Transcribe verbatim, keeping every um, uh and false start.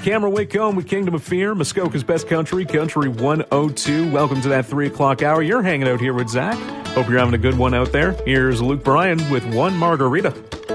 Cameron Whitcomb with Kingdom of Fear, Muskoka's Best Country, Country one oh two. Welcome to that three o'clock hour. You're hanging out here with Zach. Hope you're having a good one out there. Here's Luke Bryan with One Margarita.